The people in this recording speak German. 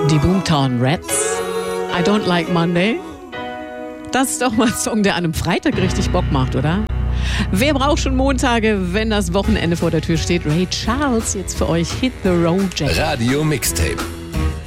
Die Boomtown Rats. I don't like Monday. Das ist doch mal ein Song, der an einem Freitag richtig Bock macht, oder? Wer braucht schon Montage, wenn das Wochenende vor der Tür steht? Ray Charles jetzt für euch. Hit the Road, Jack. Radio Mixtape.